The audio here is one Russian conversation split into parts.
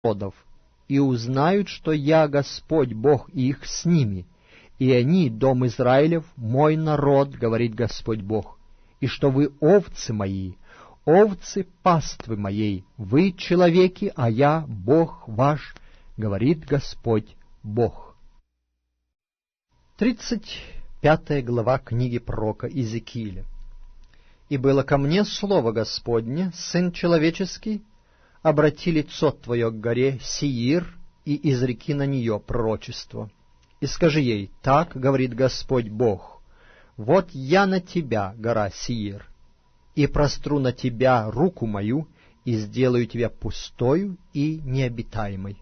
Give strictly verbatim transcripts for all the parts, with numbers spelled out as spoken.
народов, и узнают, что я Господь Бог их с ними, и они, дом Израилев, мой народ, говорит Господь Бог, и что вы овцы мои, овцы паствы моей, вы человеки, а я Бог ваш, говорит Господь Бог». Тридцать пятая глава книги пророка Иезекииля. «И было ко мне слово Господне, сын человеческий, обрати лицо твое к горе Сиир и изреки на нее пророчество. И скажи ей, так говорит Господь Бог, вот я на тебя, гора Сиир, и простру на тебя руку мою, и сделаю тебя пустою и необитаемой.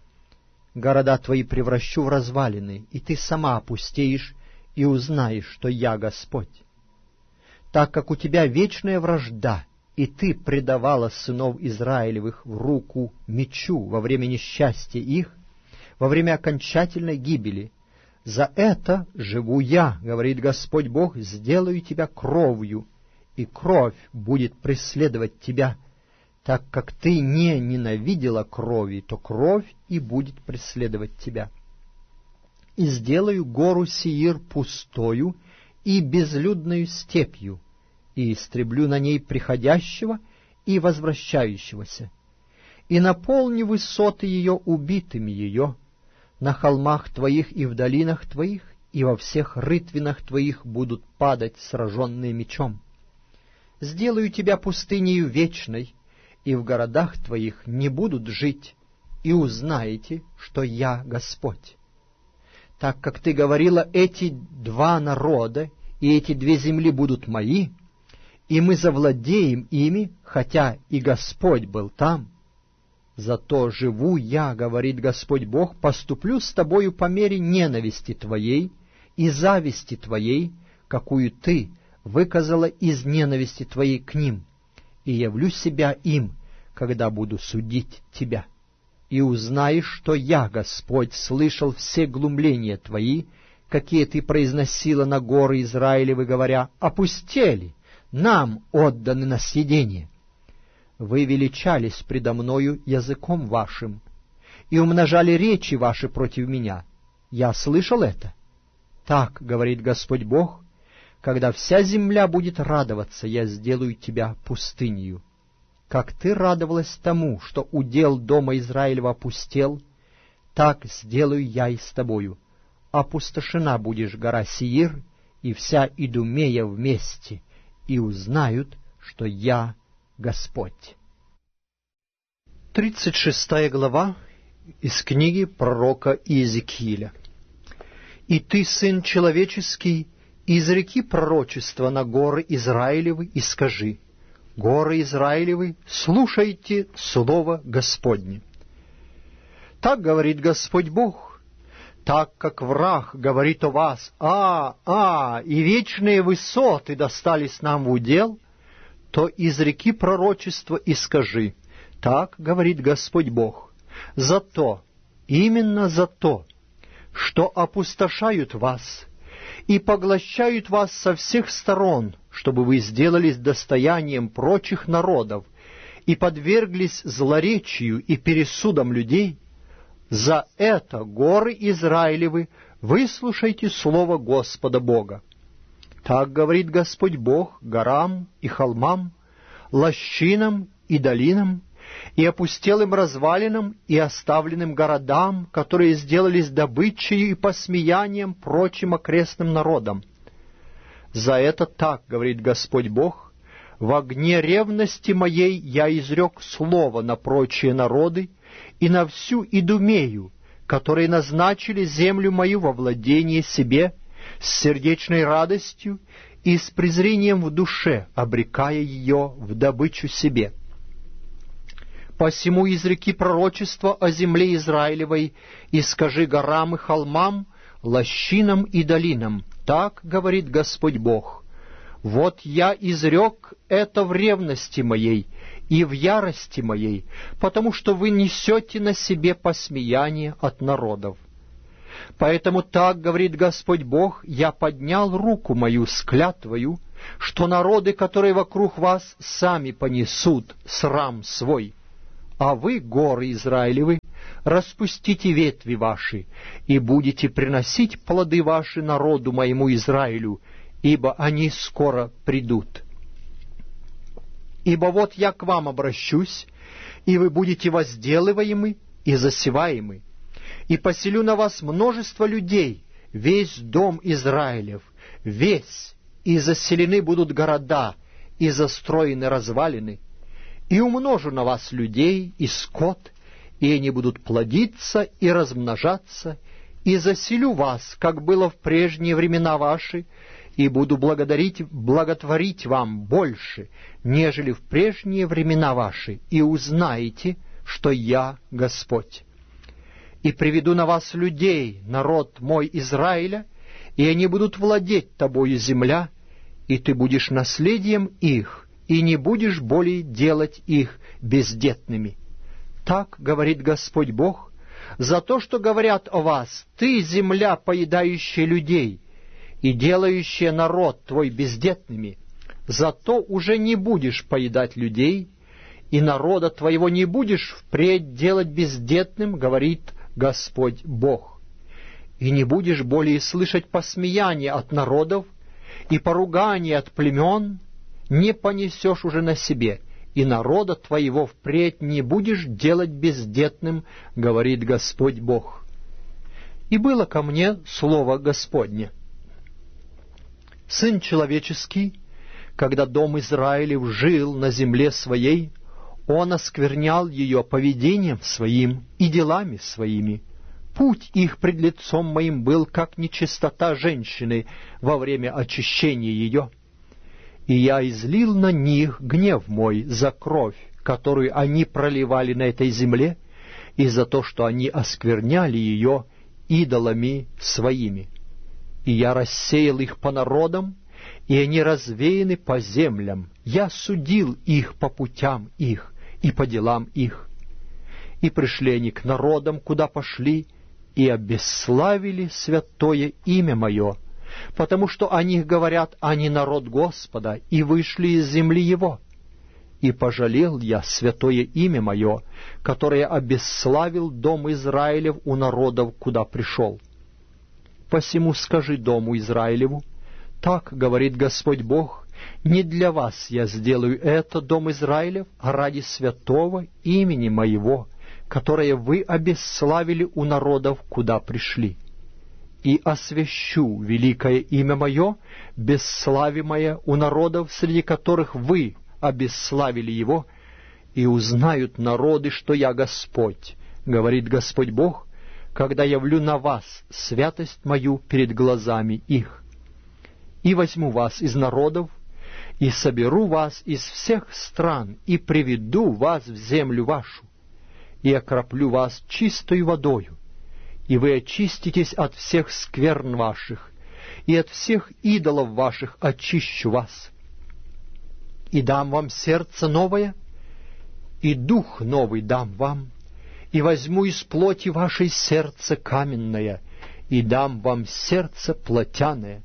Города твои превращу в развалины, и ты сама опустеешь, и узнаешь, что я Господь. Так как у тебя вечная вражда, и ты предавала сынов Израилевых в руку мечу во время несчастья их, во время окончательной гибели, за это живу я, говорит Господь Бог, сделаю тебя кровью, и кровь будет преследовать тебя. Так как ты не ненавидела крови, то кровь и будет преследовать тебя. И сделаю гору Сиир пустою и безлюдною степью, и истреблю на ней приходящего и возвращающегося, и наполню высоты ее убитыми ее, на холмах твоих и в долинах твоих, и во всех рытвинах твоих будут падать сраженные мечом. Сделаю тебя пустынею вечной, и в городах твоих не будут жить, и узнаете, что я Господь. Так как ты говорила, эти два народа и эти две земли будут мои, и мы завладеем ими, хотя и Господь был там. Зато живу я, говорит Господь Бог, поступлю с тобою по мере ненависти твоей и зависти твоей, какую ты выказала из ненависти твоей к ним, и явлю себя им, когда буду судить тебя. И узнаешь, что я, Господь, слышал все глумления твои, какие ты произносила на горы Израилевы, говоря, опустели, нам отданы на съедение. Вы величались предо мною языком вашим и умножали речи ваши против меня. Я слышал это. Так, говорит Господь Бог, когда вся земля будет радоваться, я сделаю тебя пустынью. Как ты радовалась тому, что удел дома Израилева опустел, так сделаю я и с тобою. Опустошена будешь гора Сиир и вся Идумея вместе, и узнают, что я Господь». Тридцать шестая глава из книги пророка Иезекииля. «И ты, сын человеческий, изреки пророчество на горы Израилевы и скажи, горы Израилевы, слушайте слово Господне. Так говорит Господь Бог, так как враг говорит о вас, а, а, и вечные высоты достались нам в удел, то изреки пророчество и скажи, так говорит Господь Бог, за то, именно за то, что опустошают вас и поглощают вас со всех сторон, чтобы вы сделались достоянием прочих народов и подверглись злоречию и пересудам людей, за это, горы Израилевы, выслушайте слово Господа Бога. Так говорит Господь Бог горам и холмам, лощинам и долинам, и опустелым развалинам, и оставленным городам, которые сделались добычей и посмеянием прочим окрестным народам. За это так, говорит Господь Бог, в огне ревности моей я изрек слово на прочие народы и на всю Идумею, которые назначили землю мою во владение себе с сердечной радостью и с презрением в душе, обрекая ее в добычу себе. Посему изреки пророчество о земле Израилевой и скажи горам и холмам, лощинам и долинам, так говорит Господь Бог, вот я изрек это в ревности моей и в ярости моей, потому что вы несете на себе посмеяние от народов. Поэтому так говорит Господь Бог, я поднял руку мою с клятвою, что народы, которые вокруг вас, сами понесут срам свой, А вы, горы Израилевы, распустите ветви ваши, и будете приносить плоды ваши народу моему Израилю, ибо они скоро придут. Ибо вот я к вам обращусь, и вы будете возделываемы и засеваемы, и поселю на вас множество людей, весь дом Израилев, весь, и заселены будут города, и застроены развалины, и умножу на вас людей и скот, и они будут плодиться и размножаться, и заселю вас, как было в прежние времена ваши, и буду благодарить, благотворить вам больше, нежели в прежние времена ваши, и узнаете, что я Господь. И приведу на вас людей, народ мой Израиля, и они будут владеть тобою земля, и ты будешь наследием их, и не будешь более делать их бездетными. Так говорит Господь Бог, за то, что говорят о вас: ты, земля, поедающая людей, и делающая народ твой бездетными, зато уже не будешь поедать людей, и народа твоего не будешь впредь делать бездетным, говорит Господь Бог. И не будешь более слышать посмеяния от народов, и поругания от племен не понесешь уже на себе, и народа твоего впредь не будешь делать бездетным, говорит Господь Бог. И было ко мне слово Господне: Сын человеческий, когда дом Израилев жил на земле своей, он осквернял ее поведением своим и делами своими. Путь их пред лицом моим был, как нечистота женщины во время очищения ее. И я излил на них гнев мой за кровь, которую они проливали на этой земле, и за то, что они оскверняли ее идолами своими. И я рассеял их по народам, и они развеяны по землям. Я судил их по путям их и по делам их. И пришли они к народам, куда пошли, и обесславили святое имя мое, потому что о них говорят: они народ Господа, и вышли из земли его. И пожалел я святое имя мое, которое обесславил дом Израилев у народов, куда пришел. Посему скажи дому Израилеву: так говорит Господь Бог, не для вас я сделаю это, дом Израилев, а ради святого имени моего, которое вы обесславили у народов, куда пришли. И освящу великое имя мое, бесславимое у народов, среди которых вы обесславили его, и узнают народы, что я Господь, говорит Господь Бог, когда явлю на вас святость мою перед глазами их. И возьму вас из народов, и соберу вас из всех стран, и приведу вас в землю вашу, и окроплю вас чистой водою, и вы очиститесь от всех скверн ваших, и от всех идолов ваших очищу вас. И дам вам сердце новое, и дух новый дам вам, и возьму из плоти вашей сердце каменное, и дам вам сердце плотяное.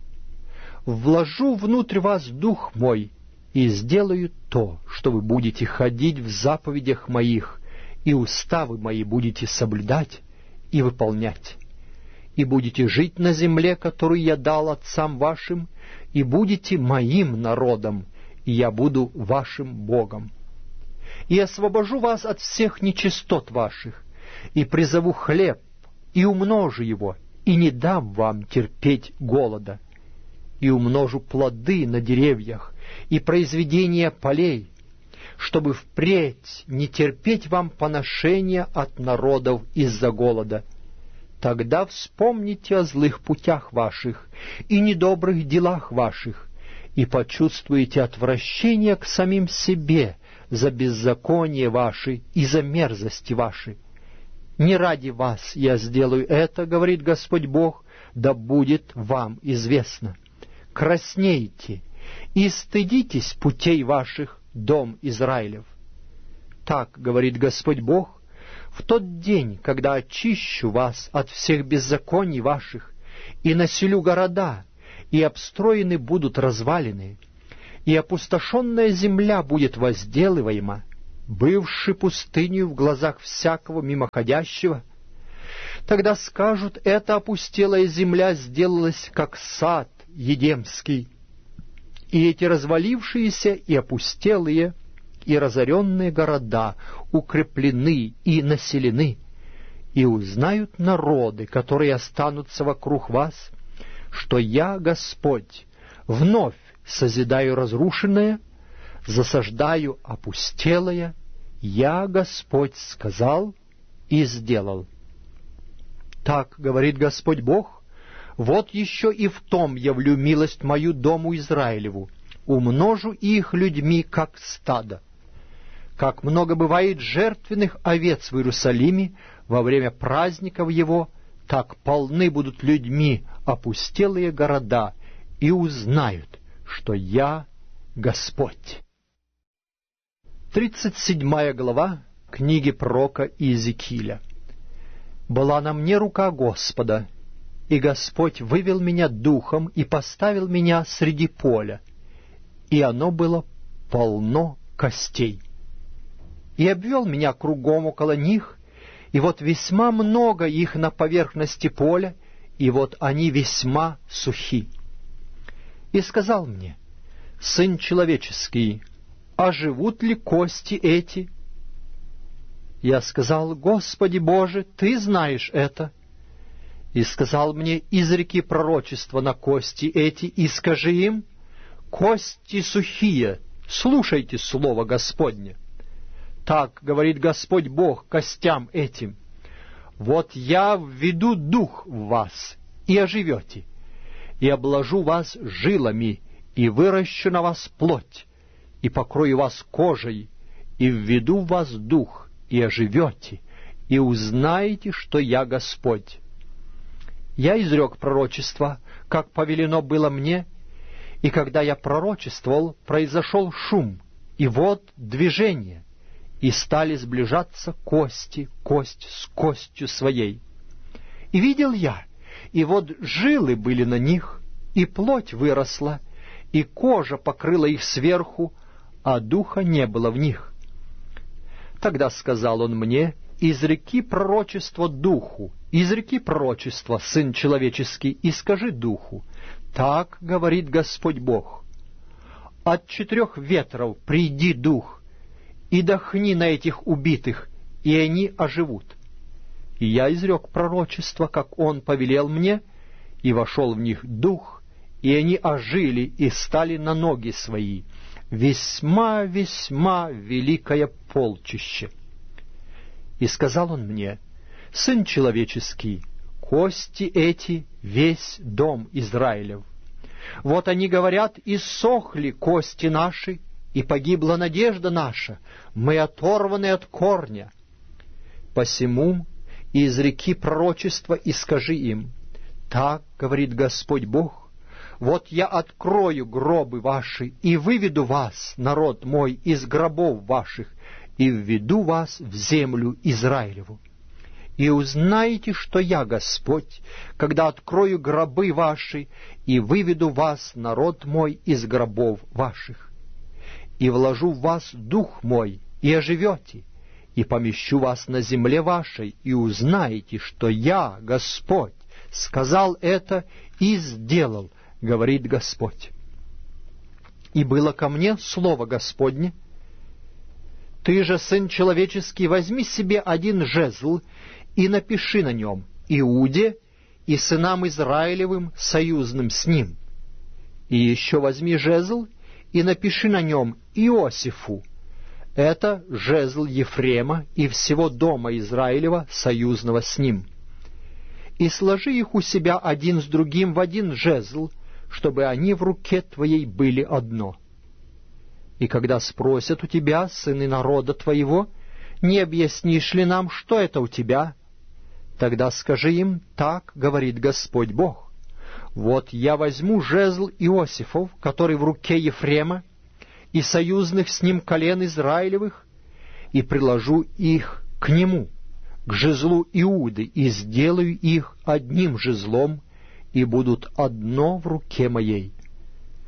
Вложу внутрь вас дух мой, и сделаю то, что вы будете ходить в заповедях моих, и уставы мои будете соблюдать и выполнять. И будете жить на земле, которую я дал отцам вашим, и будете моим народом, и я буду вашим Богом. И освобожу вас от всех нечистот ваших, и призову хлеб, и умножу его, и не дам вам терпеть голода. И умножу плоды на деревьях, и произведения полей, чтобы впредь не терпеть вам поношения от народов из-за голода. Тогда вспомните о злых путях ваших и недобрых делах ваших, и почувствуете отвращение к самим себе за беззаконие ваши и за мерзости ваши. Не ради вас я сделаю это, говорит Господь Бог, да будет вам известно. Краснейте и стыдитесь путей ваших, дом Израилев. Так говорит Господь Бог: в тот день, когда очищу вас от всех беззаконий ваших, и населю города, и обстроены будут развалины, и опустошенная земля будет возделываема, бывший пустынью в глазах всякого мимоходящего. Тогда скажут, эта опустелая земля сделалась, как сад Едемский, и эти развалившиеся и опустелые и разоренные города укреплены и населены, и узнают народы, которые останутся вокруг вас, что я, Господь, вновь созидаю разрушенное, засаждаю опустелое, я, Господь, сказал и сделал. Так говорит Господь Бог: вот еще и в том явлю милость мою дому Израилеву, умножу их людьми, как стадо. Как много бывает жертвенных овец в Иерусалиме во время праздников его, так полны будут людьми опустелые города, и узнают, что я Господь. Тридцать седьмая глава книги пророка Иезекииля. «Была на мне рука Господа, и Господь вывел меня духом и поставил меня среди поля, и оно было полно костей. И обвел меня кругом около них, и вот весьма много их на поверхности поля, и вот они весьма сухи. И сказал мне: сын человеческий, оживут ли кости эти? Я сказал: Господи Боже, Ты знаешь это. И сказал мне: изреки пророчества на кости эти, и скажи им: кости сухие, слушайте слово Господне. Так говорит Господь Бог костям этим: вот я введу дух в вас, и оживете, и обложу вас жилами, и выращу на вас плоть, и покрою вас кожей, и введу в вас дух, и оживете, и узнаете, что я Господь. Я изрек пророчество, как повелено было мне, и когда я пророчествовал, произошел шум, и вот движение, и стали сближаться кости, кость с костью своей. И видел я, и вот жилы были на них, и плоть выросла, и кожа покрыла их сверху, а духа не было в них. Тогда сказал он мне: изреки пророчество духу, изреки пророчество, сын человеческий, и скажи духу: так говорит Господь Бог, от четырех ветров приди дух, и дохни на этих убитых, и они оживут. И я изрек пророчество, как он повелел мне, и вошел в них дух, и они ожили и стали на ноги свои, весьма-весьма великое полчище. И сказал он мне: сын человеческий, кости эти — весь дом Израилев. Вот они говорят: иссохли кости наши, и погибла надежда наша, мы оторваны от корня. Посему изреки пророчество и скажи им: так говорит Господь Бог, вот я открою гробы ваши и выведу вас, народ мой, из гробов ваших, и введу вас в землю Израилеву. И узнаете, что я Господь, когда открою гробы ваши и выведу вас, народ мой, из гробов ваших. И вложу в вас дух мой, и оживете, и помещу вас на земле вашей, и узнаете, что я, Господь, сказал это и сделал, говорит Господь. И было ко мне слово Господне: ты же, сын человеческий, возьми себе один жезл и напиши на нем Иуде и сынам Израилевым, союзным с ним. И еще возьми жезл и напиши на нем Иосифу. Это жезл Ефрема и всего дома Израилева, союзного с ним. И сложи их у себя один с другим в один жезл, чтобы они в руке твоей были одно. И когда спросят у тебя, сыны народа твоего, не объяснишь ли нам, что это у тебя, тогда скажи им: так говорит Господь Бог. Вот я возьму жезл Иосифов, который в руке Ефрема, и союзных с ним колен Израилевых, и приложу их к нему, к жезлу Иуды, и сделаю их одним жезлом, и будут одно в руке моей.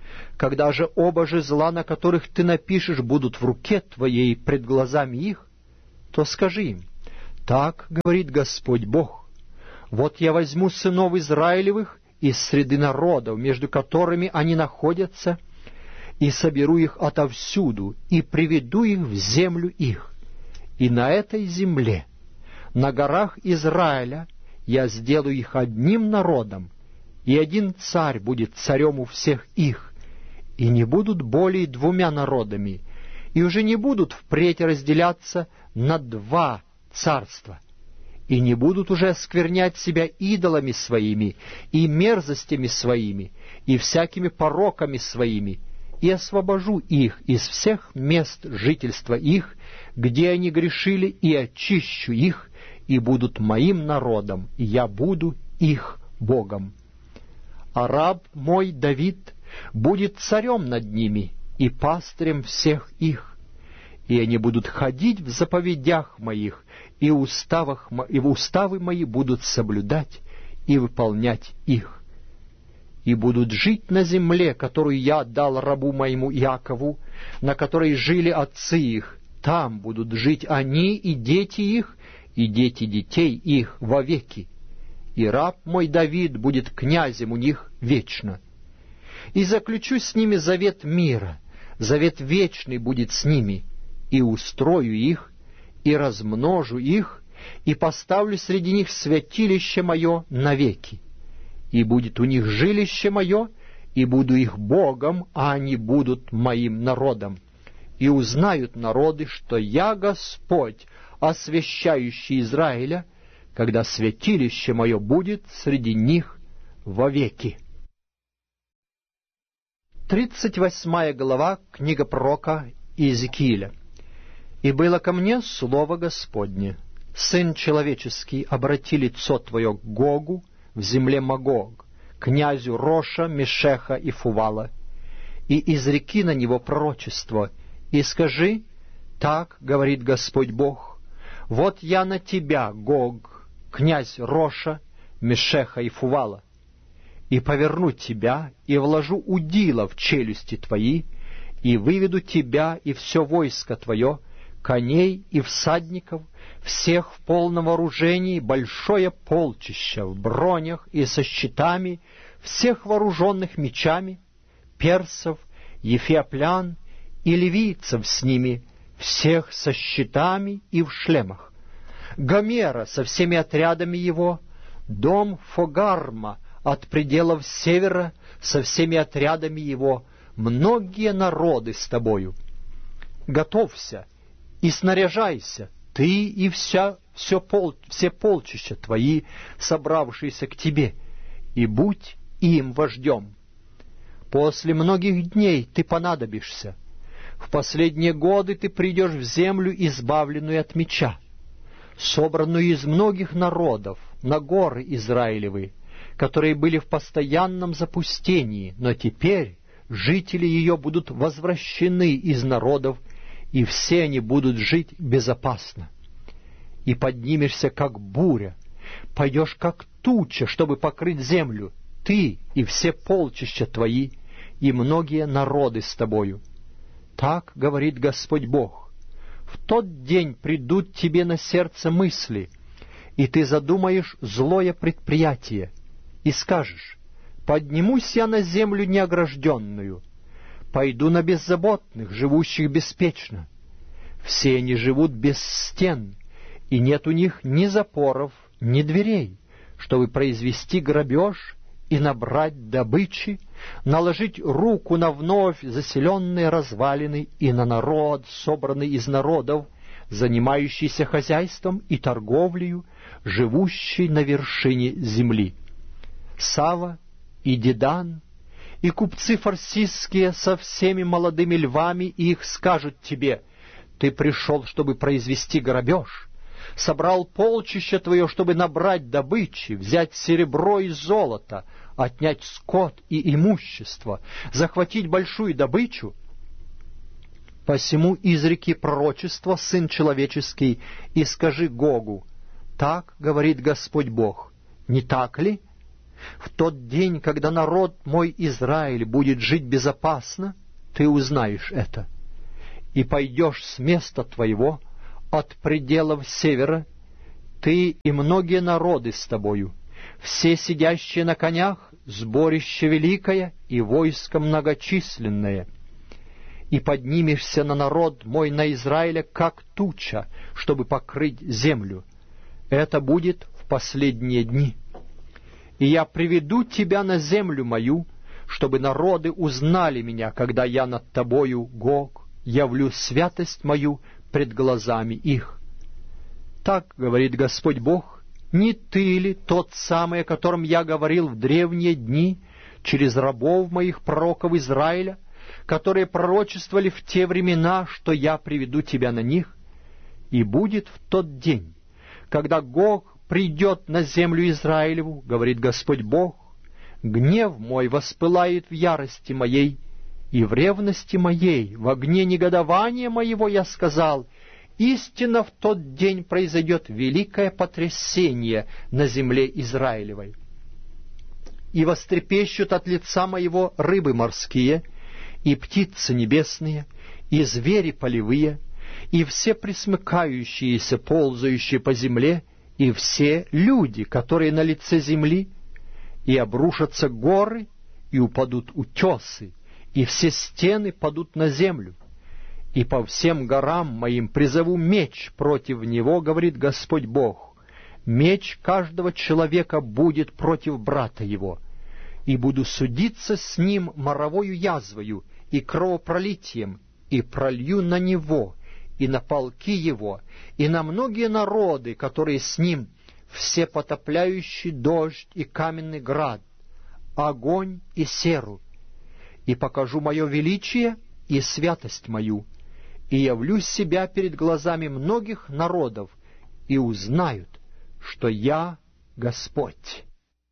Когда же оба жезла, на которых ты напишешь, будут в руке твоей пред глазами их, то скажи им: так говорит Господь Бог, вот я возьму сынов Израилевых из среды народов, между которыми они находятся, и соберу их отовсюду, и приведу их в землю их. И на этой земле, на горах Израиля, я сделаю их одним народом, и один царь будет царем у всех их, и не будут более двумя народами, и уже не будут впредь разделяться на два царства, и не будут уже осквернять себя идолами своими, и мерзостями своими, и всякими пороками своими, и освобожу их из всех мест жительства их, где они грешили, и очищу их, и будут моим народом, и я буду их Богом. А раб мой Давид будет царем над ними и пастырем всех их, и они будут ходить в заповедях моих, и, уставах, и уставы мои будут соблюдать и выполнять их, и будут жить на земле, которую я отдал рабу моему Иакову, на которой жили отцы их. Там будут жить они и дети их, и дети детей их вовеки. И раб мой Давид будет князем у них вечно. И заключу с ними завет мира, завет вечный будет с ними, и устрою их, и размножу их, и поставлю среди них святилище мое навеки. И будет у них жилище мое, и буду их Богом, а они будут моим народом. И узнают народы, что я Господь, освящающий Израиля, когда святилище мое будет среди них вовеки. Тридцать восьмая глава, книга пророка Иезекииля. «И было ко мне слово Господне: Сын человеческий, обрати лицо твое к Гогу в земле Магог, князю Роша, Мешеха и Фувала, и изреки на него пророчество, и скажи: так говорит Господь Бог, вот я на тебя, Гог, князь Роша, Мешеха и Фувала, и поверну тебя, и вложу удила в челюсти твои, и выведу тебя и все войско твое, коней и всадников, всех в полном вооружении, большое полчище в бронях и со щитами, всех вооруженных мечами, персов, ефиоплян и ливийцев с ними, всех со щитами и в шлемах, Гомера со всеми отрядами его, дом Фогарма от пределов севера со всеми отрядами его, многие народы с тобою. Готовься и снаряжайся, ты и вся, все, пол, все полчища твои, собравшиеся к тебе, и будь им вождем. После многих дней ты понадобишься. В последние годы ты придешь в землю, избавленную от меча, собранную из многих народов, на горы Израилевы, которые были в постоянном запустении, но теперь жители ее будут возвращены из народов, и все они будут жить безопасно. И поднимешься, как буря, пойдешь, как туча, чтобы покрыть землю, ты и все полчища твои, и многие народы с тобою. Так говорит Господь Бог: в тот день придут тебе на сердце мысли, и ты задумаешь злое предприятие, и скажешь: поднимусь я на землю неогражденную, пойду на беззаботных, живущих беспечно. Все они живут без стен, и нет у них ни запоров, ни дверей, чтобы произвести грабеж и набрать добычи, наложить руку на вновь заселенные развалины и на народ, собранный из народов, занимающийся хозяйством и торговлею, живущий на вершине земли. Сава и Дедан, и купцы фарсистские со всеми молодыми львами их скажут тебе: ты пришел, чтобы произвести грабеж, собрал полчище твое, чтобы набрать добычи, взять серебро и золото, отнять скот и имущество, захватить большую добычу. Посему изреки пророчество, Сын человеческий, и скажи Гогу: так говорит Господь Бог, не так ли? В тот день, когда народ мой Израиль будет жить безопасно, ты узнаешь это, и пойдешь с места твоего от пределов севера, ты и многие народы с тобою, все сидящие на конях, сборище великое и войско многочисленное. И поднимешься на народ мой, на Израиля, как туча, чтобы покрыть землю. Это будет в последние дни. И я приведу тебя на землю мою, чтобы народы узнали меня, когда я над тобою, Гог, явлю святость мою пред глазами их. Так говорит Господь Бог: не ты ли тот самый, о котором я говорил в древние дни через рабов моих пророков Израиля, которые пророчествовали в те времена, что я приведу тебя на них? И будет в тот день, когда Гог придет на землю Израилеву, говорит Господь Бог, гнев мой воспылает в ярости моей, и в ревности моей, в огне негодования моего я сказал: истинно в тот день произойдет великое потрясение на земле Израилевой. И вострепещут от лица моего рыбы морские, и птицы небесные, и звери полевые, и все пресмыкающиеся, ползающие по земле, и все люди, которые на лице земли, и обрушатся горы, и упадут утесы, и все стены падут на землю. И по всем горам моим призову меч против него, говорит Господь Бог. Меч каждого человека будет против брата его, и буду судиться с ним моровою язвою и кровопролитием, и пролью на него, и на полки его, и на многие народы, которые с ним, все потопляющий дождь и каменный град, огонь и серу, и покажу мое величие и святость мою, и явлю себя перед глазами многих народов, и узнают, что я Господь».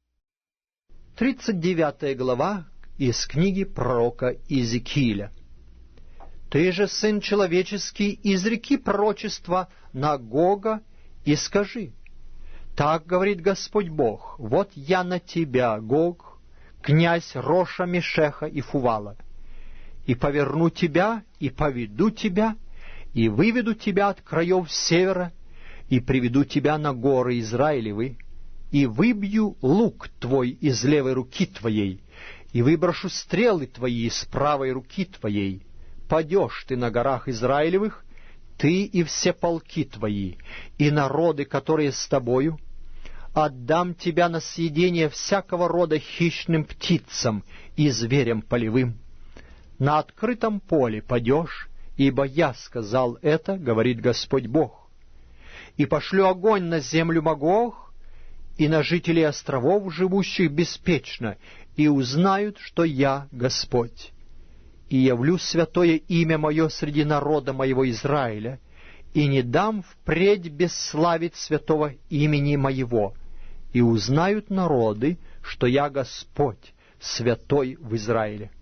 Тридцать девятая глава из книги пророка Иезекииля. «Ты же, сын человеческий, изреки пророчество на Гога и скажи: так говорит Господь Бог, вот я на тебя, Гог, князь Роша, Мешеха и Фувала, и поверну тебя, и поведу тебя, и выведу тебя от краев севера, и приведу тебя на горы Израилевы, и выбью лук твой из левой руки твоей, и выброшу стрелы твои из правой руки твоей. Падешь ты на горах Израилевых, ты и все полки твои, и народы, которые с тобою. Отдам тебя на съедение всякого рода хищным птицам и зверям полевым. На открытом поле падешь, ибо я сказал это, говорит Господь Бог. И пошлю огонь на землю Магог и на жителей островов, живущих беспечно, и узнают, что я Господь. И явлю святое имя мое среди народа моего Израиля, и не дам впредь бесславить святого имени моего, и узнают народы, что я Господь, святой в Израиле.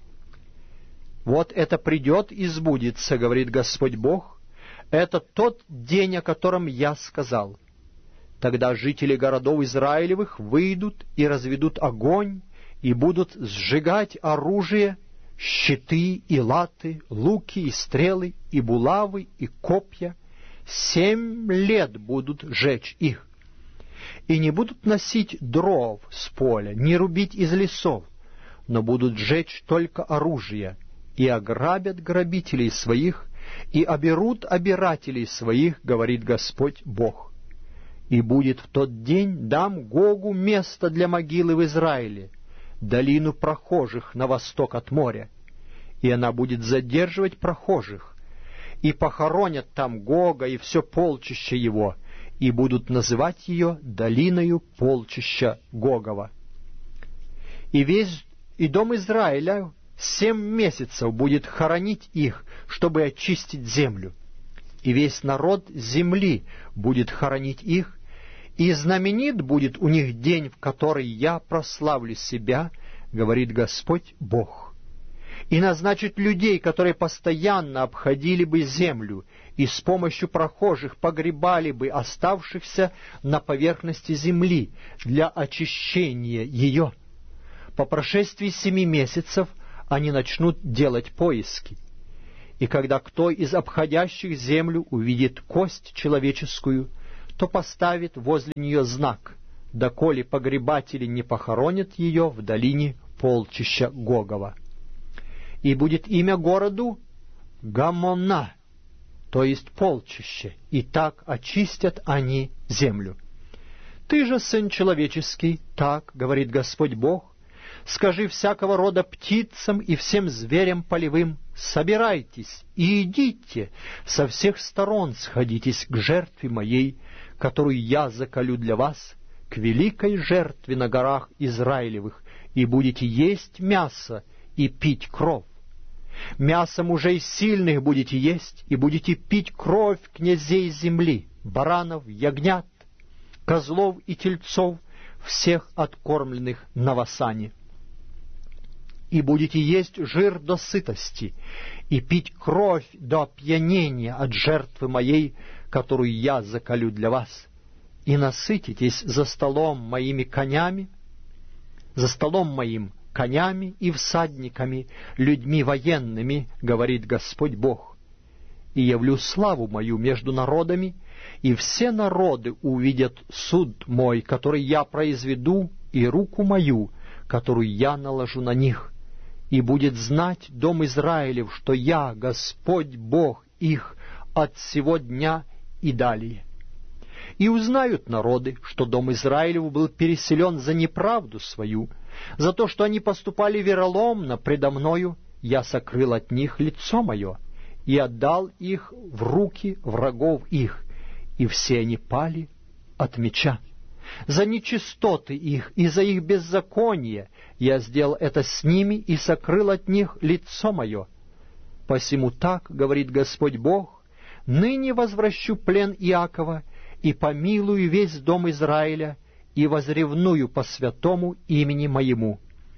Вот это придет и сбудется, говорит Господь Бог, это тот день, о котором я сказал. Тогда жители городов Израилевых выйдут и разведут огонь, и будут сжигать оружие, щиты и латы, луки и стрелы, и булавы, и копья. Семь лет будут жечь их. И не будут носить дров с поля, не рубить из лесов, но будут жечь только оружие, и ограбят грабителей своих, и оберут обирателей своих, говорит Господь Бог. И будет в тот день дам Гогу место для могилы в Израиле, долину прохожих на восток от моря, и она будет задерживать прохожих, и похоронят там Гога и все полчище его, и будут называть ее долиною полчища Гогова. И весь и дом Израиля семь месяцев будет хоронить их, чтобы очистить землю, и весь народ земли будет хоронить их, и знаменит будет у них день, в который я прославлю себя, говорит Господь Бог, и назначит людей, которые постоянно обходили бы землю, и с помощью прохожих погребали бы оставшихся на поверхности земли для очищения ее. По прошествии семи месяцев они начнут делать поиски. И когда кто из обходящих землю увидит кость человеческую, то поставит возле нее знак, доколе погребатели не похоронят ее в долине полчища Гогова. И будет имя городу Гаммона, то есть полчище, и так очистят они землю. Ты же, сын человеческий, так говорит Господь Бог, скажи всякого рода птицам и всем зверям полевым: собирайтесь и идите, со всех сторон сходитесь к жертве моей, которую я заколю для вас, к великой жертве на горах Израилевых, и будете есть мясо и пить кровь. Мясо мужей сильных будете есть, и будете пить кровь князей земли, баранов, ягнят, козлов и тельцов, всех откормленных на васане. И будете есть жир до сытости, и пить кровь до опьянения от жертвы моей, которую я заколю для вас, и насытитесь за столом моими конями, за столом моим конями и всадниками, людьми военными, говорит Господь Бог. И явлю славу мою между народами, и все народы увидят суд мой, который я произведу, и руку мою, которую я наложу на них. И будет знать дом Израилев, что я, Господь Бог их, от сего дня и далее. И узнают народы, что дом Израилев был переселен за неправду свою, за то, что они поступали вероломно предо мною, я сокрыл от них лицо мое и отдал их в руки врагов их, и все они пали от меча. За нечистоты их и за их беззаконие я сделал это с ними и сокрыл от них лицо мое. Посему так говорит Господь Бог: ныне возвращу плен Иакова и помилую весь дом Израиля, и возревную по святому имени моему.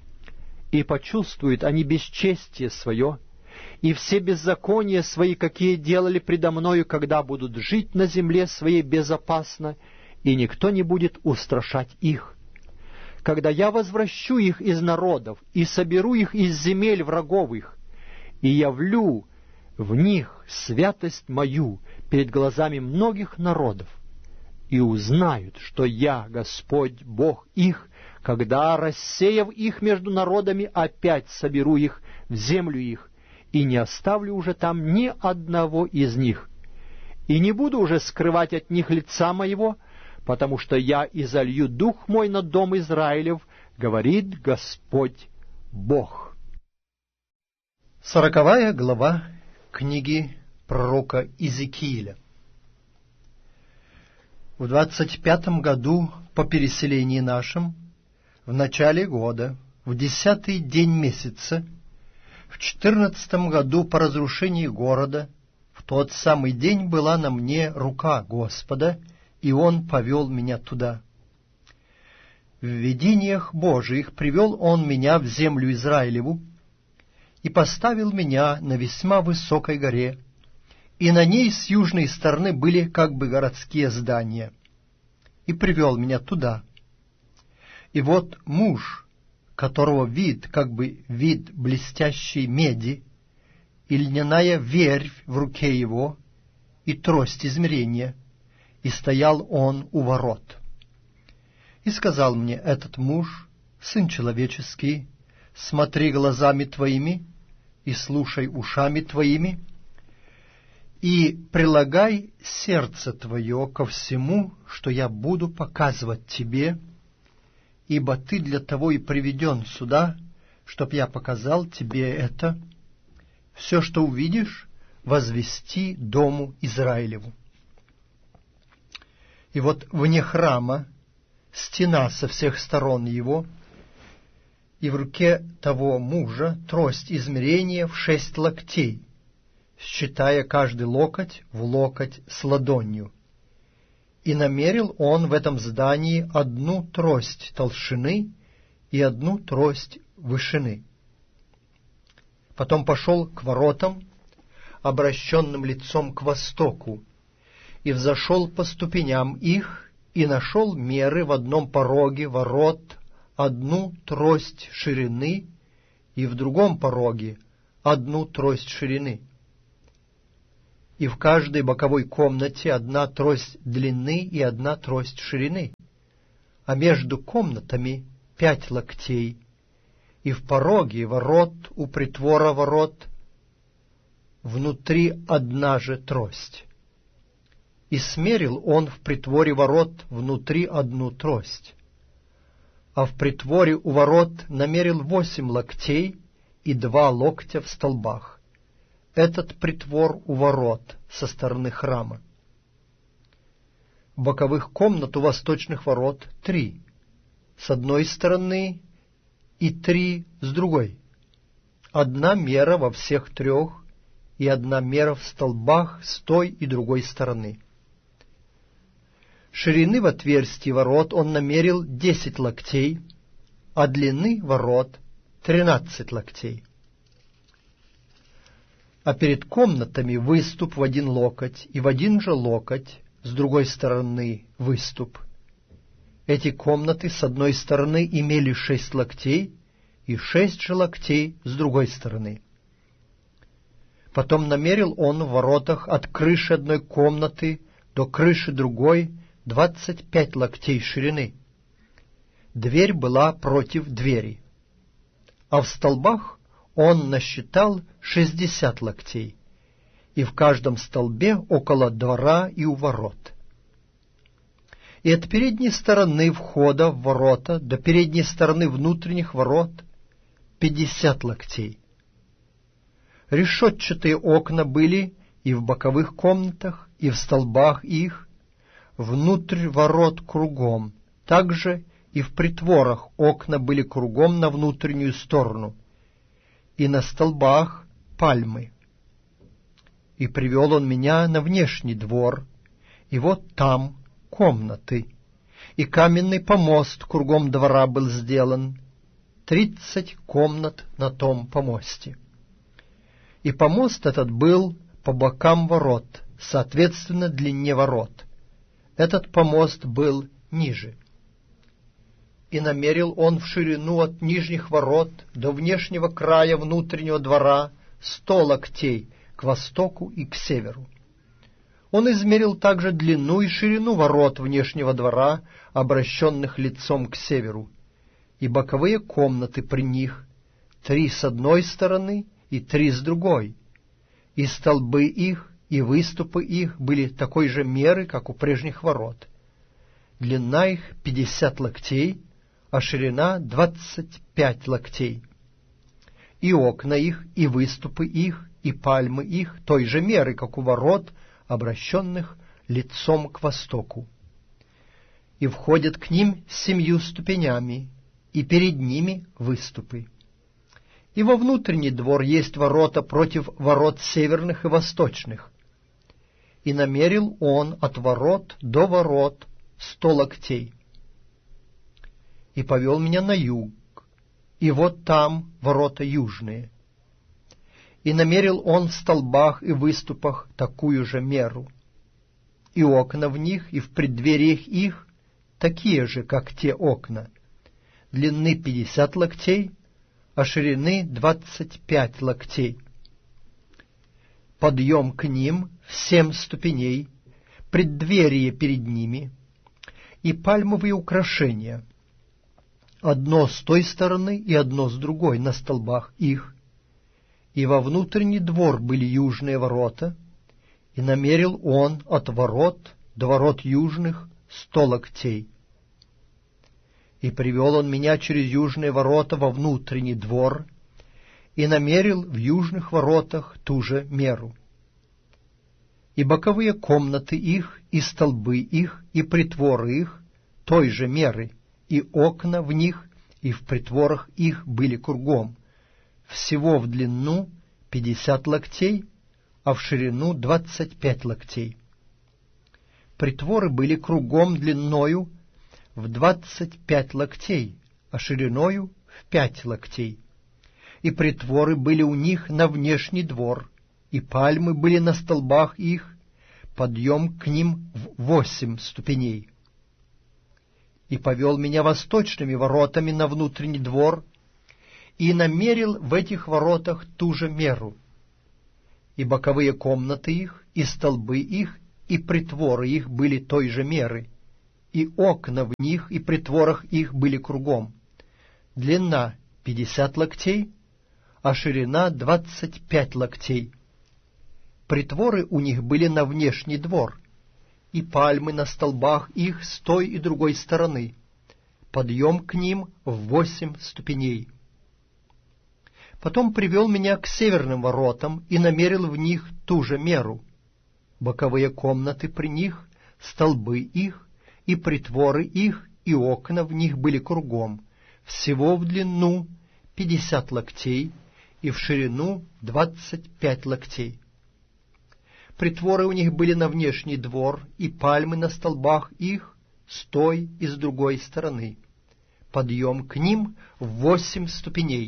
И почувствуют они бесчестие свое, и все беззакония свои, какие делали предо мною, когда будут жить на земле своей безопасно, и никто не будет устрашать их. Когда я возвращу их из народов и соберу их из земель врагов их, и явлю в них святость мою перед глазами многих народов, и узнают, что я, Господь Бог их, когда, рассеяв их между народами, опять соберу их в землю их, и не оставлю уже там ни одного из них, и не буду уже скрывать от них лица моего, потому что я изолью дух мой на дом Израилев, говорит Господь Бог». Сороковая глава книги пророка Иезекииля. В двадцать пятом году по переселении нашим, в начале года, в десятый день месяца, в четырнадцатом году по разрушении города, в тот самый день была на мне рука Господа, и Он повел меня туда. В видениях Божиих привел Он меня в землю Израилеву и поставил меня на весьма высокой горе, и на ней с южной стороны были как бы городские здания, и привел меня туда. И вот муж, которого вид, как бы вид блестящей меди, и льняная вервь в руке его, и трость измерения, и стоял он у ворот. И сказал мне этот муж: сын человеческий, смотри глазами твоими, и слушай ушами твоими, и прилагай сердце твое ко всему, что я буду показывать тебе, ибо ты для того и приведен сюда, чтоб я показал тебе это. Все, что увидишь, возвести дому Израилеву. И вот вне храма стена со всех сторон его, и в руке того мужа трость измерения в шесть локтей, считая каждый локоть в локоть с ладонью. И намерил он в этом здании одну трость толщины и одну трость вышины. Потом пошел к воротам, обращенным лицом к востоку, и взошел по ступеням их, и нашел меры в одном пороге ворот одну трость ширины, и в другом пороге одну трость ширины. И в каждой боковой комнате одна трость длины и одна трость ширины, а между комнатами пять локтей, и в пороге ворот у притвора ворот внутри одна же трость. И смерил он в притворе ворот внутри одну трость, а в притворе у ворот намерил восемь локтей и два локтя в столбах. Этот притвор у ворот со стороны храма. Боковых комнат у восточных ворот три, с одной стороны и три с другой. Одна мера во всех трех, и одна мера в столбах с той и другой стороны. Ширины в отверстии ворот он намерил десять локтей, а длины ворот тринадцать локтей. А перед комнатами выступ в один локоть, и в один же локоть с другой стороны выступ. Эти комнаты с одной стороны имели шесть локтей, и шесть же локтей с другой стороны. Потом намерил он в воротах от крыши одной комнаты до крыши другой двадцать пять локтей ширины. Дверь была против двери, а в столбах он насчитал шестьдесят локтей, и в каждом столбе около двора и у ворот. И от передней стороны входа в ворота до передней стороны внутренних ворот пятьдесят локтей. Решетчатые окна были и в боковых комнатах, и в столбах их, внутрь ворот кругом, также и в притворах окна были кругом на внутреннюю сторону, и на столбах пальмы. И привел он меня на внешний двор, и вот там комнаты, и каменный помост кругом двора был сделан, тридцать комнат на том помосте. И помост этот был по бокам ворот, соответственно длине ворот. Этот помост был ниже. И намерил он в ширину от нижних ворот до внешнего края внутреннего двора сто локтей к востоку и к северу. Он измерил также длину и ширину ворот внешнего двора, обращенных лицом к северу, и боковые комнаты при них, три с одной стороны и три с другой, и столбы их и выступы их были такой же меры, как у прежних ворот. Длина их пятьдесят локтей, а ширина двадцать пять локтей. И окна их, и выступы их, и пальмы их той же меры, как у ворот, обращенных лицом к востоку. И входят к ним семью ступенями, и перед ними выступы. И во внутренний двор есть ворота против ворот северных и восточных. И намерил он от ворот до ворот сто локтей. И повел меня на юг, и вот там ворота южные. И намерил он в столбах и выступах такую же меру. И окна в них, и в преддвериях их такие же, как те окна, длины пятьдесят локтей, а ширины двадцать пять локтей. Подъем к ним в семь ступеней, преддверие перед ними, и пальмовые украшения, одно с той стороны и одно с другой на столбах их, и во внутренний двор были южные ворота, и намерил он от ворот до ворот южных сто локтей. И привел он меня через южные ворота во внутренний двор, и намерил в южных воротах ту же меру. И боковые комнаты их, и столбы их, и притворы их той же меры, и окна в них, и в притворах их были кругом, всего в длину пятьдесят локтей, а в ширину двадцать пять локтей. Притворы были кругом длиною в двадцать пять локтей, а шириною в пять локтей. И притворы были у них на внешний двор, и пальмы были на столбах их, подъем к ним в восемь ступеней. И повел меня восточными воротами на внутренний двор, и намерил в этих воротах ту же меру. И боковые комнаты их, и столбы их, и притворы их были той же меры, и окна в них и притворах их были кругом. Длина пятьдесят локтей, а ширина двадцать пять локтей. Притворы у них были на внешний двор, и пальмы на столбах их с той и другой стороны, подъем к ним в восемь ступеней. Потом привел меня к северным воротам и намерил в них ту же меру. Боковые комнаты при них, столбы их, и притворы их, и окна в них были кругом, всего в длину пятьдесят локтей и в ширину двадцать пять локтей. Притворы у них были на внешний двор, и пальмы на столбах их с той и с другой стороны. Подъем к ним в восемь ступеней.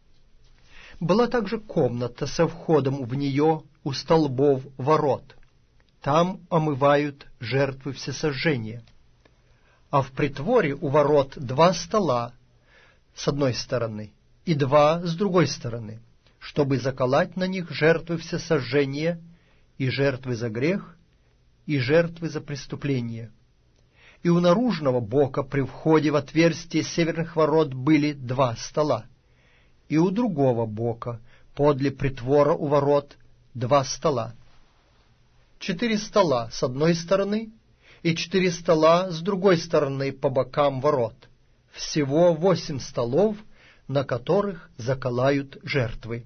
Была также комната со входом в нее у столбов ворот. Там омывают жертвы всесожжения. А в притворе у ворот два стола с одной стороны и два с другой стороны, чтобы заколоть на них жертвы всесожжения и жертвы за грех, и жертвы за преступление. И у наружного бока при входе в отверстие северных ворот были два стола, и у другого бока, подле притвора у ворот, два стола. Четыре стола с одной стороны и четыре стола с другой стороны по бокам ворот. Всего восемь столов, на которых заколают жертвы.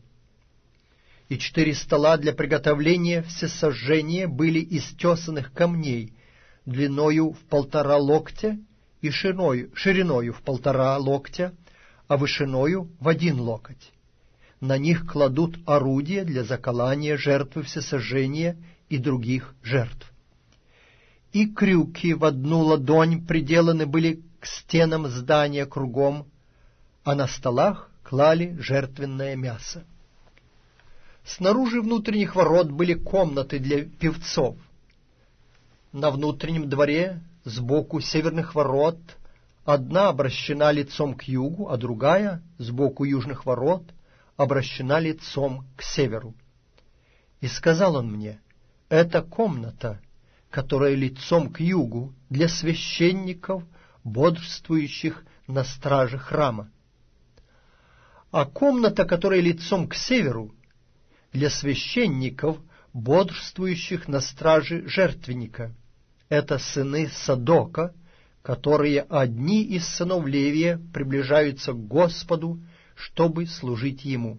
И четыре стола для приготовления всесожжения были из тесаных камней, длиною в полтора локтя и шириною, шириною в полтора локтя, а вышиною в один локоть. На них кладут орудия для заколания жертвы всесожжения и других жертв. И крюки в одну ладонь приделаны были к стенам здания кругом, а на столах клали жертвенное мясо. Снаружи внутренних ворот были комнаты для певцов. На внутреннем дворе, сбоку северных ворот, одна обращена лицом к югу, а другая, сбоку южных ворот, обращена лицом к северу. И сказал он мне: это комната, которая лицом к югу, для священников, бодрствующих на страже храма. А комната, которая лицом к северу, для священников, бодрствующих на страже жертвенника. Это сыны Садока, которые одни из сынов Левия приближаются к Господу, чтобы служить Ему.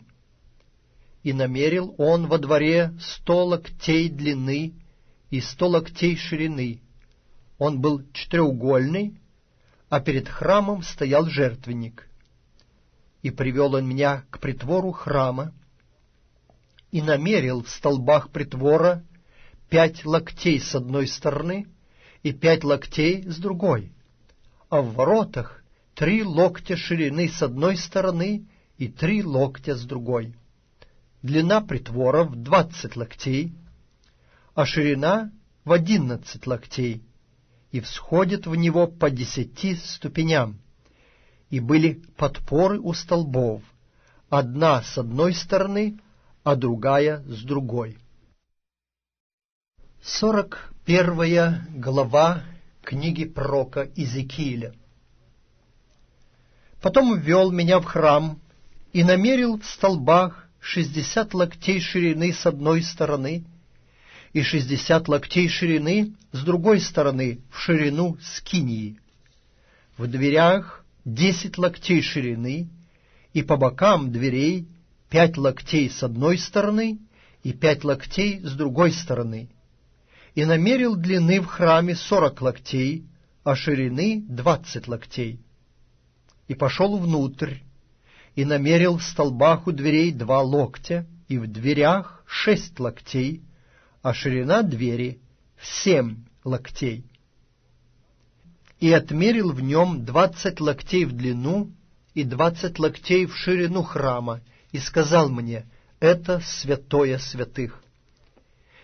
И намерил он во дворе сто локтей длины и сто локтей ширины. Он был четырехугольный, а перед храмом стоял жертвенник. И привел он меня к притвору храма, и намерил в столбах притвора пять локтей с одной стороны и пять локтей с другой, а в воротах три локтя ширины с одной стороны и три локтя с другой. Длина притвора в двадцать локтей, а ширина в одиннадцать локтей, и всходит в него по десяти ступеням. И были подпоры у столбов, одна с одной стороны, а другая с другой. Сорок первая глава книги пророка Иезекииля. Потом ввел меня в храм и намерил в столбах шестьдесят локтей ширины с одной стороны и шестьдесят локтей ширины с другой стороны в ширину скинии. В дверях десять локтей ширины, и по бокам дверей пять локтей с одной стороны и пять локтей с другой стороны. И намерил длины в храме сорок локтей, а ширины двадцать локтей. И пошел внутрь, и намерил в столбах у дверей два локтя, и в дверях шесть локтей, а ширина двери в семь локтей. И отмерил в нем двадцать локтей в длину и двадцать локтей в ширину храма, и сказал мне: это святое святых.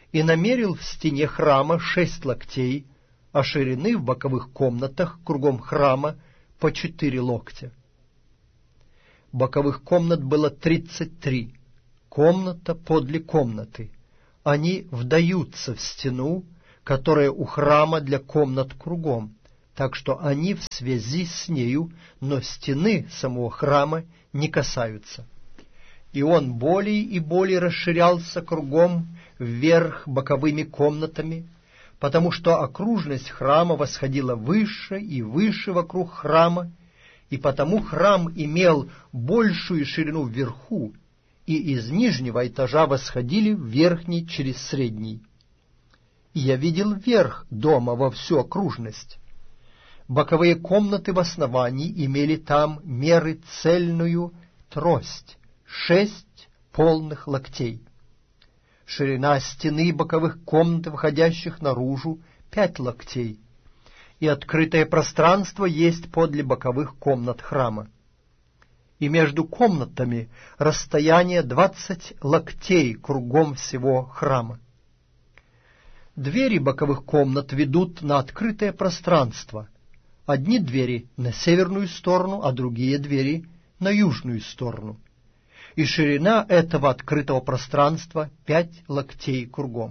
и намерил в стене храма шесть локтей, а ширины в боковых комнатах кругом храма по четыре локтя. Боковых комнат было тридцать три, комната подле комнаты. Они вдаются в стену, которая у храма для комнат кругом, так что они в связи с нею, но стены самого храма не касаются. И он более и более расширялся кругом вверх боковыми комнатами, потому что окружность храма восходила выше и выше вокруг храма, и потому храм имел большую ширину вверху, и из нижнего этажа восходили в верхний через средний. И я видел верх дома во всю окружность. Боковые комнаты в основании имели там меры цельную трость, шесть полных локтей. Ширина стены боковых комнат, выходящих наружу, пять локтей, и открытое пространство есть подле боковых комнат храма. И между комнатами расстояние двадцать локтей кругом всего храма. Двери боковых комнат ведут на открытое пространство. Одни двери на северную сторону, а другие двери на южную сторону. И ширина этого открытого пространства пять локтей кругом.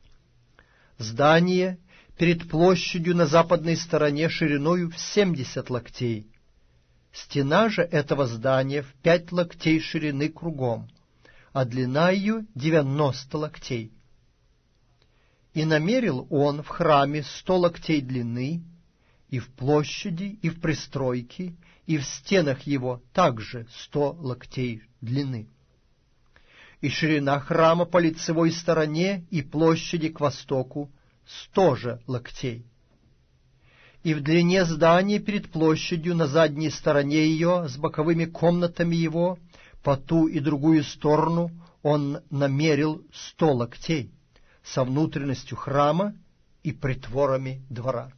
Здание перед площадью на западной стороне шириною в семьдесят локтей. Стена же этого здания в пять локтей ширины кругом, а длина ее девяносто локтей. И намерил он в храме сто локтей длины, и в площади, и в пристройке, и в стенах его также сто локтей длины. И ширина храма по лицевой стороне и площади к востоку сто же локтей. И в длине здания перед площадью на задней стороне ее с боковыми комнатами его по ту и другую сторону он намерил сто локтей со внутренностью храма и притворами двора.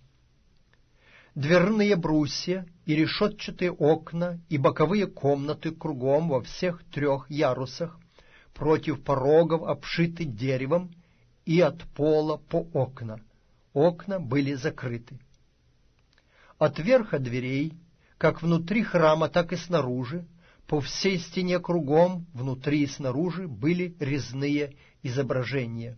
Дверные брусья и решетчатые окна и боковые комнаты кругом во всех трех ярусах против порогов обшиты деревом и от пола по окна. Окна были закрыты. От верха дверей, как внутри храма, так и снаружи, по всей стене кругом, внутри и снаружи, были резные изображения.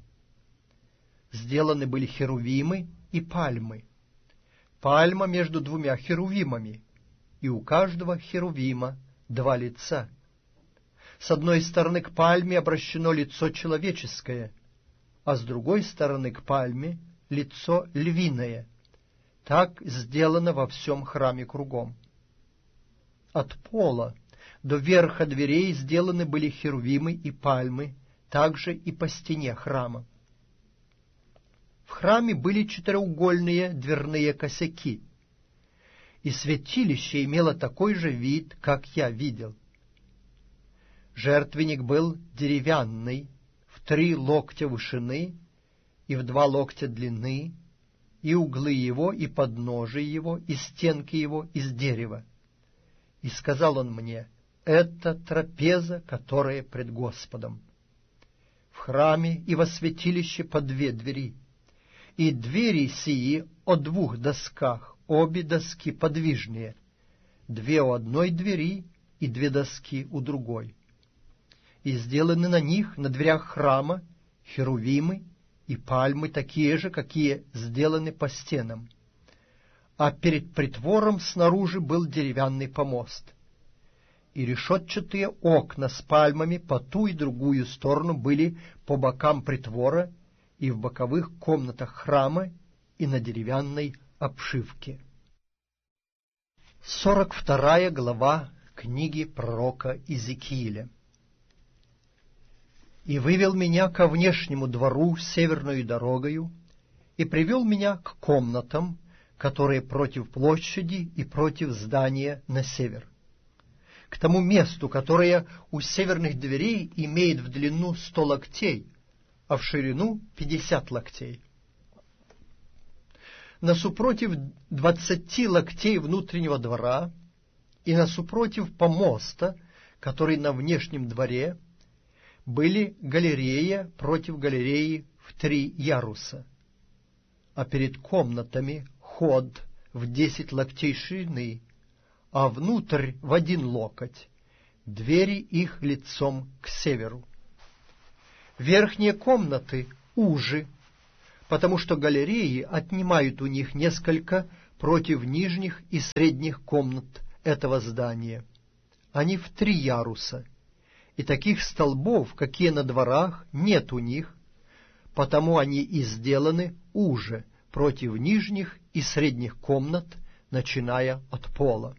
Сделаны были херувимы и пальмы. Пальма между двумя херувимами, и у каждого херувима два лица. С одной стороны к пальме обращено лицо человеческое, а с другой стороны к пальме лицо львиное. Так сделано во всем храме кругом. От пола до верха дверей сделаны были херувимы и пальмы, также и по стене храма. В храме были четыреугольные дверные косяки, и святилище имело такой же вид, как я видел. Жертвенник был деревянный, в три локтя вышины и в два локтя длины, и углы его, и подножие его, и стенки его из дерева. И сказал он мне: это трапеза, которая пред Господом. В храме и во святилище по две двери, и двери сии о двух досках, обе доски подвижные, две у одной двери и две доски у другой. И сделаны на них, на дверях храма, херувимы и пальмы такие же, какие сделаны по стенам. А перед притвором снаружи был деревянный помост. И решетчатые окна с пальмами по ту и другую сторону были по бокам притвора и в боковых комнатах храма и на деревянной обшивке. Сорок вторая глава книги пророка Иезекииля. «И вывел меня ко внешнему двору северную дорогою, и привел меня к комнатам, которые против площади и против здания на север, к тому месту, которое у северных дверей имеет в длину сто локтей, а в ширину пятьдесят локтей. Насупротив двадцати локтей внутреннего двора и насупротив помоста, который на внешнем дворе, были галерея против галереи в три яруса, а перед комнатами ход в десять локтей ширины, а внутрь в один локоть, двери их лицом к северу. Верхние комнаты уже, потому что галереи отнимают у них несколько против нижних и средних комнат этого здания. Они в три яруса, и таких столбов, какие на дворах, нет у них, потому они и сделаны уже против нижних и средних комнат, начиная от пола.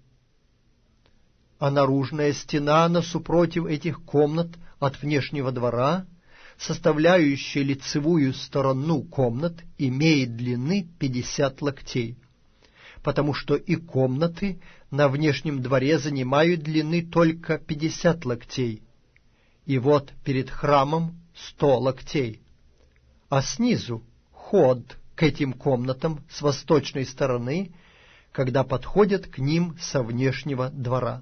А наружная стена насупротив этих комнат от внешнего двора, составляющая лицевую сторону комнат, имеет длины пятьдесят локтей, потому что и комнаты на внешнем дворе занимают длины только пятьдесят локтей, и вот перед храмом сто локтей, а снизу ход к этим комнатам с восточной стороны, когда подходят к ним со внешнего двора.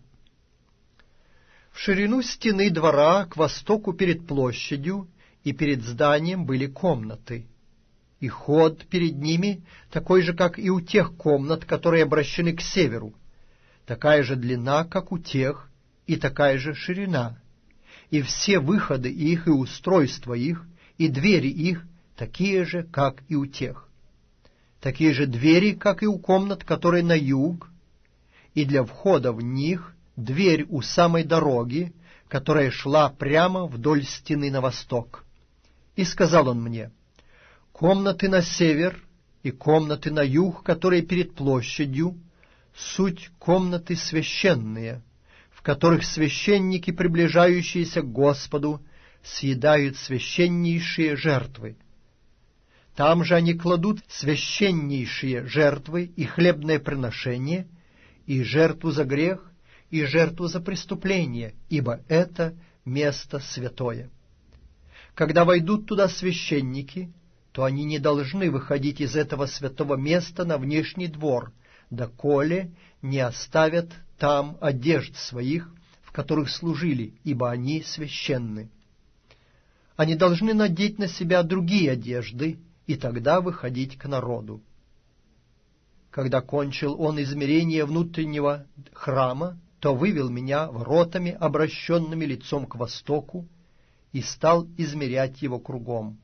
В ширину стены двора к востоку перед площадью и перед зданием были комнаты, и ход перед ними такой же, как и у тех комнат, которые обращены к северу, такая же длина, как у тех, и такая же ширина, и все выходы их и устройства их, и двери их такие же, как и у тех, такие же двери, как и у комнат, которые на юг, и для входа в них дверь у самой дороги, которая шла прямо вдоль стены на восток. И сказал он мне: комнаты на север и комнаты на юг, которые перед площадью, суть комнаты священные, в которых священники, приближающиеся к Господу, съедают священнейшие жертвы. Там же они кладут священнейшие жертвы и хлебное приношение, и жертву за грех, и жертву за преступление, ибо это место святое. Когда войдут туда священники, то они не должны выходить из этого святого места на внешний двор, доколе не оставят там одежд своих, в которых служили, ибо они священны. Они должны надеть на себя другие одежды, и тогда выходить к народу. Когда кончил он измерение внутреннего храма, то вывел меня воротами, обращенными лицом к востоку, и стал измерять его кругом.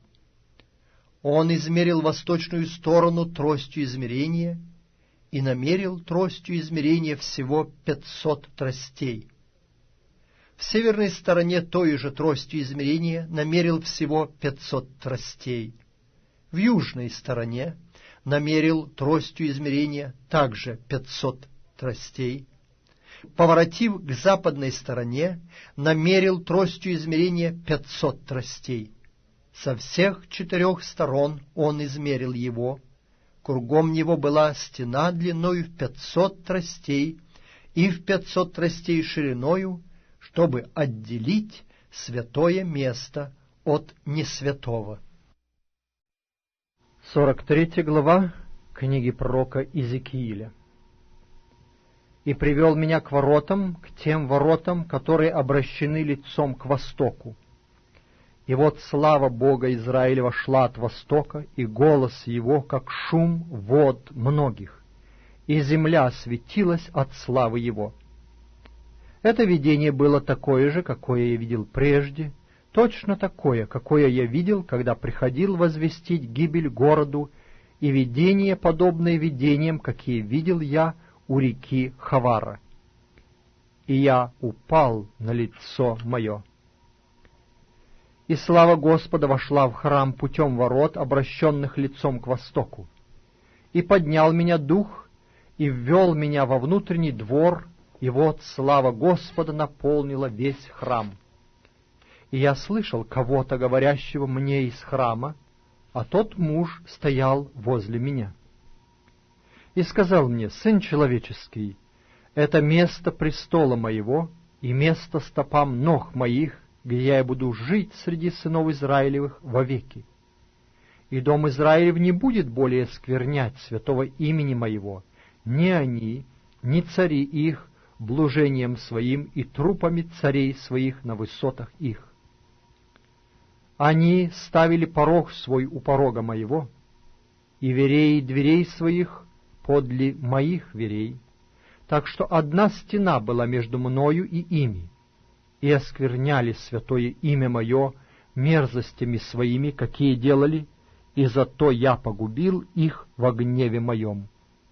Он измерил восточную сторону тростью измерения и намерил тростью измерения всего пятьсот тростей. В северной стороне той же тростью измерения намерил всего пятьсот тростей. В южной стороне намерил тростью измерения также пятьсот тростей. Поворотив к западной стороне, намерил тростью измерения пятьсот тростей. Со всех четырех сторон он измерил его. Кругом него была стена длиною в пятьсот тростей и в пятьсот тростей шириною, чтобы отделить святое место от несвятого. сорок третья глава книги пророка Иезекииля. «И привел меня к воротам, к тем воротам, которые обращены лицом к востоку. И вот слава Бога Израилева шла от востока, и голос его, как шум вод многих, и земля светилась от славы его. Это видение было такое же, какое я видел прежде, точно такое, какое я видел, когда приходил возвестить гибель городу, и видение, подобное видениям, какие видел я у реки Хавара. И я упал на лицо мое. И слава Господа вошла в храм путем ворот, обращенных лицом к востоку. И поднял меня дух, и ввел меня во внутренний двор, и вот слава Господа наполнила весь храм. И я слышал кого-то, говорящего мне из храма, а тот муж стоял возле меня. И сказал мне: сын человеческий, это место престола моего и место стопам ног моих, где я буду жить среди сынов Израилевых вовеки. И дом Израилев не будет более сквернять святого имени моего, ни они, ни цари их, блужением своим и трупами царей своих на высотах их. Они ставили порог свой у порога моего, и верей дверей своих подле моих верей, так что одна стена была между мною и ими, и оскверняли святое имя мое мерзостями своими, какие делали, и зато я погубил их во гневе моем.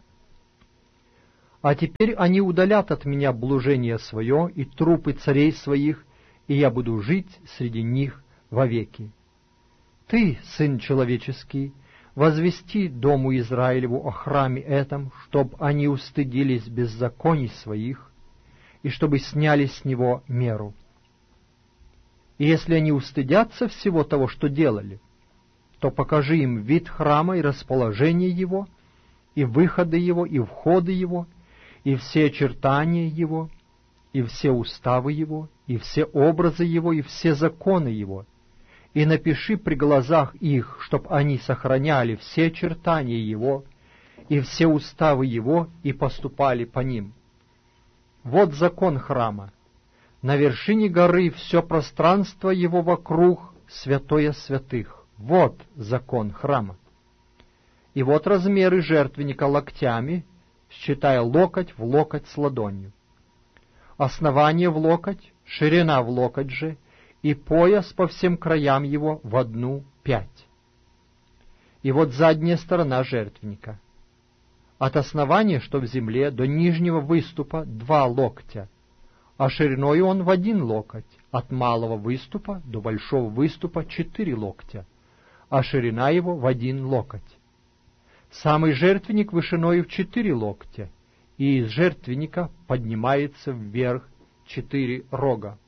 А теперь они удалят от меня блужение свое и трупы царей своих, и я буду жить среди них вовеки. Ты, сын человеческий, возвести дому Израилеву о храме этом, чтоб они устыдились беззаконий своих, и чтобы сняли с него меру. И если они устыдятся всего того, что делали, то покажи им вид храма и расположение его, и выходы его, и входы его, и все очертания его, и все уставы его, и все образы его, и все законы его, и напиши при глазах их, чтоб они сохраняли все очертания его, и все уставы его, и поступали по ним. Вот закон храма. На вершине горы все пространство его вокруг святое святых. Вот закон храма. И вот размеры жертвенника локтями, считая локоть в локоть с ладонью. Основание в локоть, ширина в локоть же, и пояс по всем краям его в одну пять. И вот задняя сторона жертвенника. От основания, что в земле, до нижнего выступа два локтя, а шириной он в один локоть, от малого выступа до большого выступа четыре локтя, а ширина его в один локоть. Самый жертвенник вышиною в четыре локтя, и из жертвенника поднимается вверх четыре рога.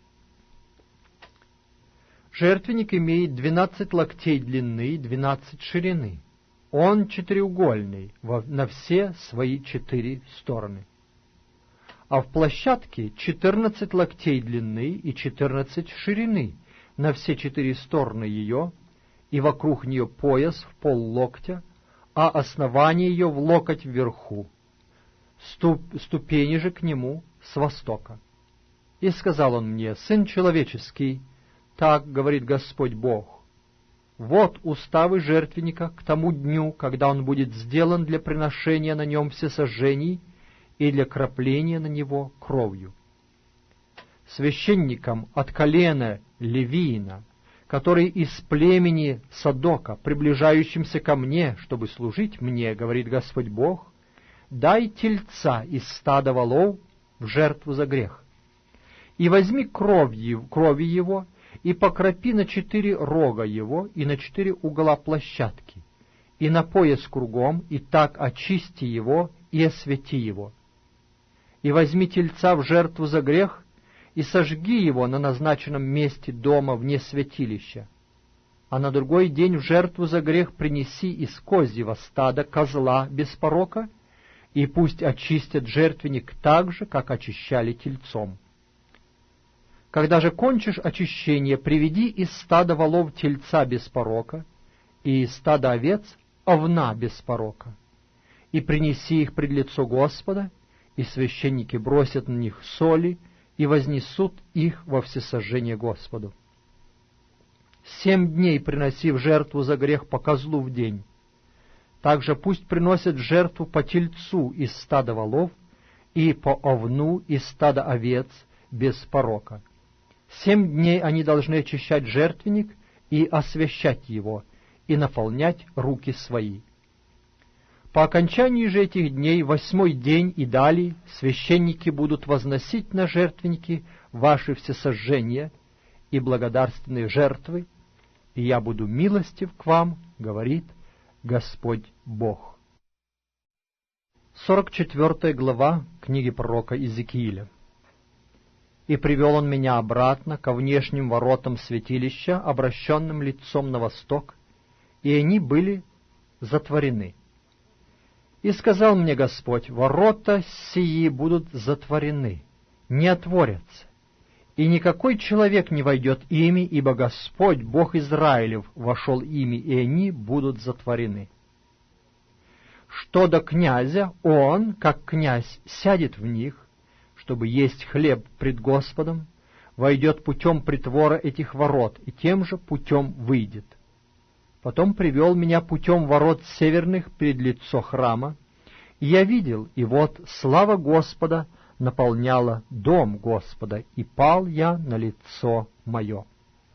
Жертвенник имеет двенадцать локтей длины и двенадцать ширины. Он четыреугольный на все свои четыре стороны. А в площадке четырнадцать локтей длины и четырнадцать ширины на все четыре стороны ее, и вокруг нее пояс в поллоктя, а основание ее в локоть вверху, ступ, ступени же к нему с востока. И сказал он мне: сын человеческий, так говорит Господь Бог, вот уставы жертвенника к тому дню, когда он будет сделан для приношения на нем всесожжений и для крапления на него кровью. Священникам от колена Левиина, который из племени Садока, приближающимся ко мне, чтобы служить мне, говорит Господь Бог, дай тельца из стада волов в жертву за грех, и возьми крови, крови его, и покропи на четыре рога его и на четыре угла площадки, и на пояс кругом, и так очисти его и освети его. И возьми тельца в жертву за грех, и сожги его на назначенном месте дома вне святилища. А на другой день в жертву за грех принеси из козьего стада козла без порока, и пусть очистят жертвенник так же, как очищали тельцом. Когда же кончишь очищение, приведи из стада волов тельца без порока, и из стада овец овна без порока, и принеси их пред лицо Господа, и священники бросят на них соли, и вознесут их во всесожжение Господу. Семь дней приноси в жертву за грех по козлу в день. Также пусть приносят жертву по тельцу из стада волов и по овну из стада овец без порока. Семь дней они должны очищать жертвенник и освящать его, и наполнять руки свои. По окончании же этих дней, восьмой день и далее, священники будут возносить на жертвенники ваши всесожжения и благодарственные жертвы, и я буду милостив к вам, говорит Господь Бог. сорок четвёртая глава книги пророка Иезекииля. «И привел он меня обратно ко внешним воротам святилища, обращенным лицом на восток, и они были затворены. И сказал мне Господь: ворота сии будут затворены, не отворятся, и никакой человек не войдет ими, ибо Господь, Бог Израилев, вошел ими, и они будут затворены. Что до князя, он, как князь, сядет в них, чтобы есть хлеб пред Господом, войдет путем притвора этих ворот, и тем же путем выйдет. Потом привел меня путем ворот северных перед лицо храма, и я видел, и вот слава Господа наполняла дом Господа, и пал я на лицо мое.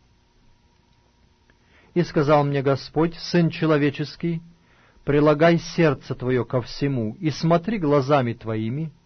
И сказал мне Господь: Сын человеческий, прилагай сердце твое ко всему, и смотри глазами твоими,